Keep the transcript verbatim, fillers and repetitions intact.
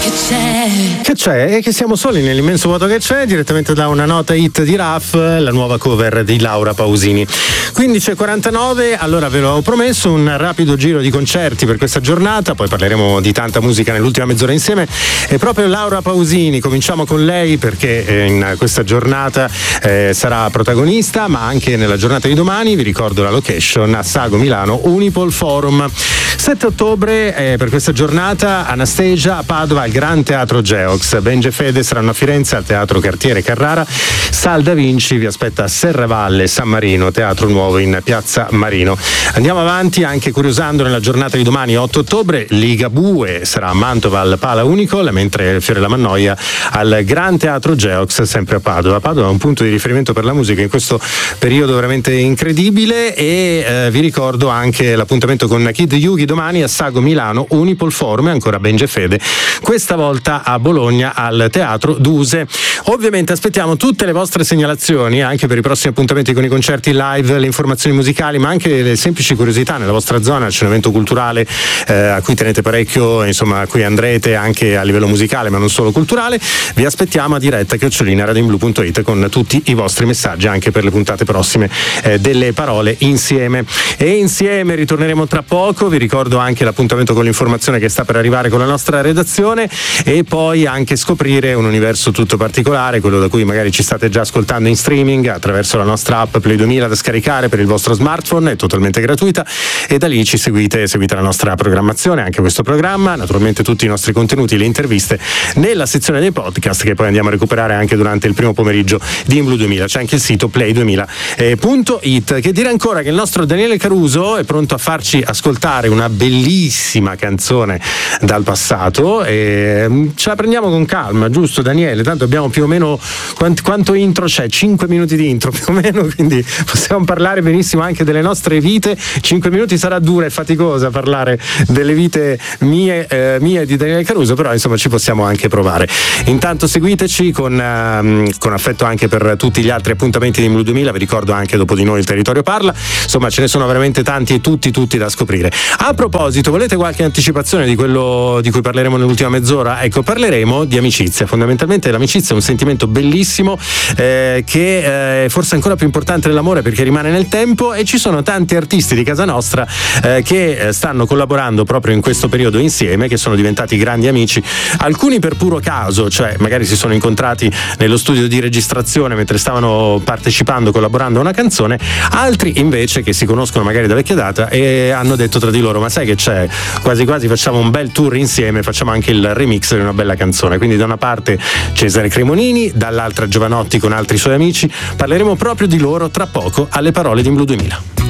Che c'è? E che siamo soli nell'immenso vuoto che c'è, direttamente da una nota hit di Raf, la nuova cover di Laura Pausini. quindici e quarantanove, allora ve l'ho promesso, un rapido giro di concerti per questa giornata, poi parleremo di tanta musica nell'ultima mezz'ora insieme. E proprio Laura Pausini, cominciamo con lei perché in questa giornata eh, sarà protagonista, ma anche nella giornata di domani, vi ricordo la location, a Sago Milano, Unipol Forum. sette ottobre eh, per questa giornata Anastasia a Padova al Gran Teatro Geox, Benji e Fede saranno a Firenze al Teatro Cartiere Carrara, Sal Da Vinci vi aspetta a Serravalle, San Marino, Teatro Nuovo in Piazza Marino. Andiamo avanti anche curiosando nella giornata di domani, otto ottobre, Ligabue sarà a Mantova al Pala Unicol, mentre Fiore la Mannoia al Gran Teatro Geox, sempre a Padova. Padova è un punto di riferimento per la musica in questo periodo veramente incredibile. E eh, vi ricordo anche l'appuntamento con Kid Yugi domani a Sago Milano, Unipol Forum, e ancora Benji e Fede questa volta a Bologna al Teatro Duse. Ovviamente aspettiamo tutte le vostre segnalazioni anche per i prossimi appuntamenti con i concerti live, le informazioni musicali, ma anche le semplici curiosità nella vostra zona. C'è un evento culturale eh, a cui tenete parecchio, insomma a cui andrete anche a livello musicale ma non solo culturale. Vi aspettiamo a diretta chiocciolina radioinblu punto it con tutti i vostri messaggi anche per le puntate prossime eh, delle Parole Insieme. E insieme ritorneremo tra poco, vi ricordo anche l'appuntamento con l'informazione che sta per arrivare con la nostra redazione, e poi anche scoprire un universo tutto particolare, quello da cui magari ci state già ascoltando in streaming attraverso la nostra app Play duemila da scaricare per il vostro smartphone, è totalmente gratuita, e da lì ci seguite, seguite la nostra programmazione, anche questo programma, naturalmente tutti i nostri contenuti, le interviste nella sezione dei podcast che poi andiamo a recuperare anche durante il primo pomeriggio di In Blu duemila. C'è anche il sito play duemila punto it. Che dire ancora che il nostro Daniele Caruso è pronto a farci ascoltare una bellissima canzone dal passato, e ce la prendiamo con calma, giusto Daniele? Tanto abbiamo più o meno quant, quanto intro c'è? cinque minuti di intro più o meno, quindi possiamo parlare benissimo anche delle nostre vite. cinque minuti sarà dura e faticosa parlare delle vite mie eh, mie di Daniele Caruso, però insomma ci possiamo anche provare. Intanto seguiteci con, uh, con affetto anche per tutti gli altri appuntamenti di In Blu duemila, vi ricordo anche Dopo di noi il territorio parla, insomma ce ne sono veramente tanti e tutti tutti da scoprire. A proposito, volete qualche anticipazione di quello di cui parleremo nell'ultima mezz'ora? Ecco, parleremo di amicizia. Fondamentalmente l'amicizia è un sentimento bellissimo eh, che è eh, forse ancora più importante dell'amore perché rimane nel tempo, e ci sono tanti artisti di casa nostra eh, che stanno collaborando proprio in questo periodo insieme, che sono diventati grandi amici, alcuni per puro caso, cioè magari si sono incontrati nello studio di registrazione mentre stavano partecipando, collaborando a una canzone, altri invece che si conoscono magari da vecchia data e hanno detto tra di loro: ma sai che c'è, quasi quasi facciamo un bel tour insieme, facciamo anche il remix di una bella canzone. Quindi da una parte Cesare Cremonini, dall'altra Giovanotti con altri suoi amici. Parleremo proprio di loro tra poco alle Parole di In Blu duemila.